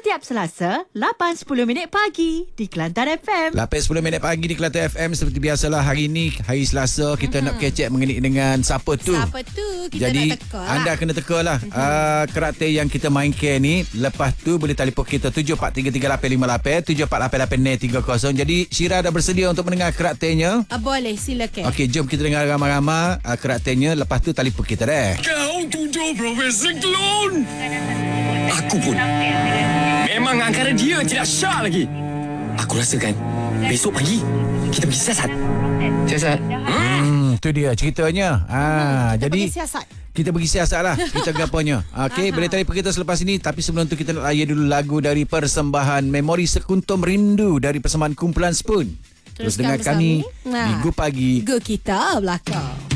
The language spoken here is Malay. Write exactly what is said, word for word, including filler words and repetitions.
Setiap Selasa, lapan sepuluh minit pagi di Kelantan F M. lapan sepuluh minit pagi di Kelantan F M. Seperti biasalah, hari ini, hari Selasa, kita mm-hmm. nak kecek mengenai dengan siapa tu. Siapa tu? Kita Jadi, nak teka lah. anda kena teka lah. Mm-hmm. Uh, karakter yang kita mainkan ni, lepas tu boleh telefon kita tujuh empat tiga tiga lapan lima lapan, tujuh empat lapan lapan tiga kosong. Jadi, Syira dah bersedia untuk mendengar karakternya. Ah, boleh, silakan. Okey, jom kita dengar ramai-ramai uh, karakternya. Lepas tu telefon kita dah. Kau tujuh Profesor Klon. Aku pun. Memang angkara dia tidak syar lagi. Aku rasakan besok pagi kita pergi siasat. Siasat? Hmm, tu dia ceritanya. Ah, Kita jadi pergi siasat. kita pergi siasat lah. Kita gapanya. Okey, boleh telefon kita selepas ini. Tapi sebelum tu kita nak layan dulu lagu dari persembahan Memori Sekuntum Rindu dari persembahan Kumpulan Spoon. Terus dengar kami Nah. Minggu pagi. Go kita belakang.